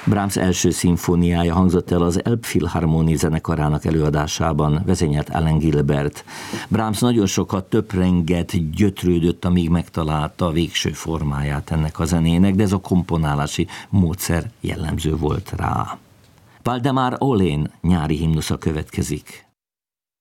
Brahms első szimfóniája hangzott el az Elbphilharmonie zenekarának előadásában, vezényelt Alan Gilbert. Brahms nagyon sokat töprengett, gyötrődött, amíg megtalálta a végső formáját ennek a zenének, de ez a komponálási módszer jellemző volt rá. Valdemar Ollén nyári himnusza következik.